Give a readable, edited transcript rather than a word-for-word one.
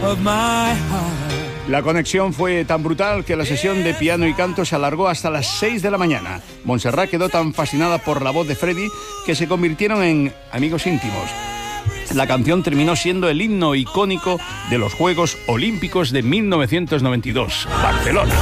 of my heart. La conexión fue tan brutal que la sesión de piano y canto se alargó hasta las 6 de la mañana. Montserrat quedó tan fascinada por la voz de Freddie que se convirtieron en amigos íntimos. La canción terminó siendo el himno icónico de los Juegos Olímpicos de 1992, Barcelona.